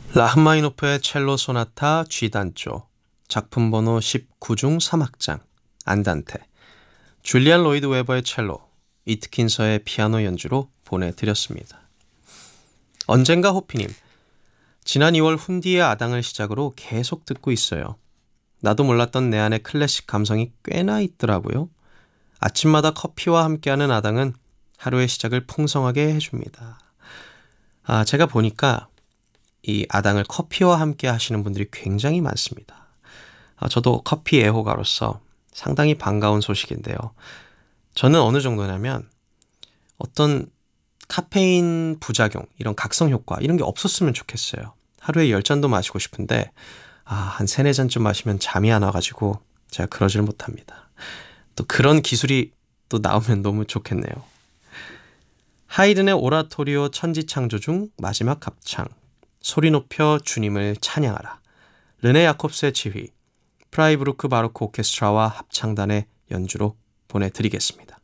라흐마니노프의 첼로 소나타 G단조 작품 번호 19 중 3악장 안단테 줄리안 로이드 웨버의 첼로 이트킨서의 피아노 연주로 보내드렸습니다. 언젠가 호피님 지난 2월 훈디의 아당을 시작으로 계속 듣고 있어요. 나도 몰랐던 내 안에 클래식 감성이 꽤나 있더라고요. 아침마다 커피와 함께하는 아당은 하루의 시작을 풍성하게 해줍니다. 제가 보니까 이 아당을 커피와 함께 하시는 분들이 굉장히 많습니다. 저도 커피 애호가로서 상당히 반가운 소식인데요. 저는 어느 정도냐면 어떤 카페인 부작용, 이런 각성 효과 이런 게 없었으면 좋겠어요. 하루에 10잔도 마시고 싶은데 한 3, 4잔쯤 마시면 잠이 안 와가지고 제가 그러질 못합니다. 또 그런 기술이 또 나오면 너무 좋겠네요. 하이든의 오라토리오 천지창조 중 마지막 합창 소리 높여 주님을 찬양하라 르네 야콥스의 지휘 프라이부르크 바로크 오케스트라와 합창단의 연주로 보내드리겠습니다.